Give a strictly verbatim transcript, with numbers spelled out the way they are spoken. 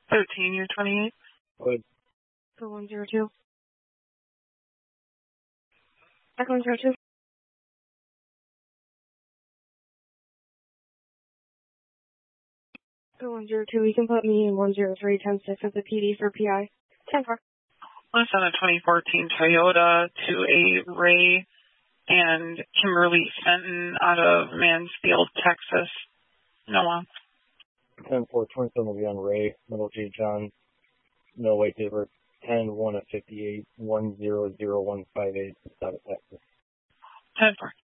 thirteen, you're twenty-eight. Good. For one zero two. Back one zero two. For one zero two, you can put me in one zero three, ten six as a P D for P I. ten four. Let's send a twenty fourteen Toyota to a Ray and Kimberly Fenton out of Mansfield, Texas. No one. ten four, twenty-seven will be on Ray, Middle J. John, no white paper, ten one of fifty-eight, one zero zero one five eight, Texas. ten four.